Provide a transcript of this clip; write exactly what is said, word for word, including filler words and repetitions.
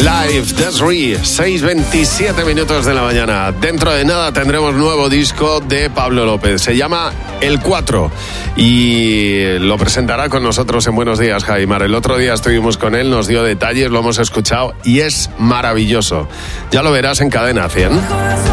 Live, Desiree, seis veintisiete minutos de la mañana. Dentro de nada tendremos nuevo disco de Pablo López. Se llama El cuatro y lo presentará con nosotros en Buenos Días, Jaimar. El otro día estuvimos con él, nos dio detalles, lo hemos escuchado y es maravilloso. Ya lo verás en Cadena cien.